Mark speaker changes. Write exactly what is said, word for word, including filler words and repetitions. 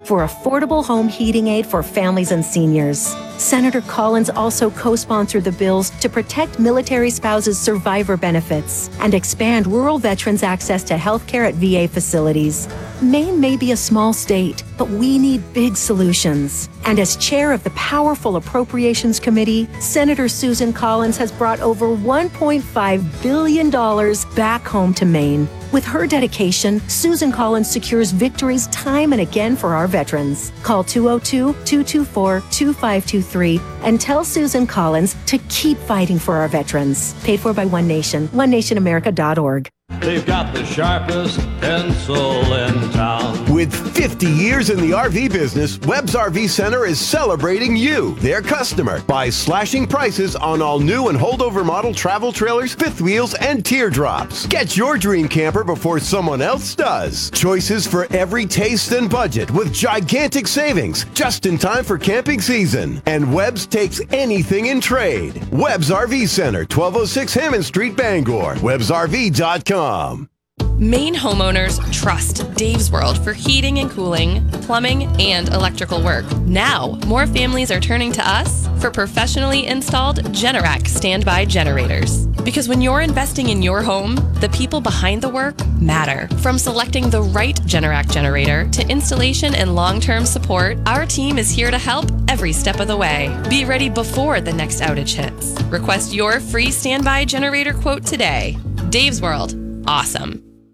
Speaker 1: for affordable home heating aid for families and seniors. Senator Collins also co-sponsored the bills to protect military spouses' survivor benefits and expand rural veterans' access to health care at V A facilities. Maine may be a small state, but we need big solutions. And as chair of the powerful Appropriations Committee, Senator Susan Collins has brought over one point five billion dollars back home to Maine. With her dedication, Susan Collins secures victories time and again for our veterans. Call two oh two, two two four, two five two three and tell Susan Collins to keep fighting for our veterans. Paid for by One Nation, one nation america dot org.
Speaker 2: They've got the sharpest pencil in town.
Speaker 3: With fifty years in the R V business, Webb's R V Center is celebrating you, their customer, by slashing prices on all new and holdover model travel trailers, fifth wheels, and teardrops. Get your dream camper before someone else does. Choices for every taste and budget with gigantic savings just in time for camping season. And Webb's takes anything in trade. Webb's R V Center, twelve oh six Hammond Street, Bangor. Webbs R V dot com.
Speaker 4: Maine homeowners trust Dave's World for heating and cooling, plumbing, and electrical work. Now, more families are turning to us for professionally installed Generac standby generators. Because when you're investing in your home, the people behind the work matter. From selecting the right Generac generator to installation and long-term support, our team is here to help every step of the way. Be ready before the next outage hits. Request your free standby generator quote today. Dave's World. Awesome.